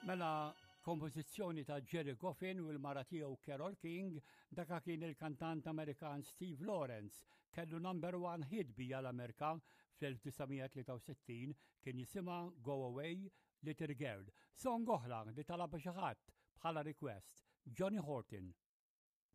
Mela kompożizzjoni ta' Jerry Goffin u l-mara tiegħu Carole King daka kien il-kantant Amerikan Steve Lawrence kellu #1 hit bija l-Amerika fl-1963 kien jisimha Go Away Little Girl. Song oħra li talab xi ħadd bħala request Johnny Horton.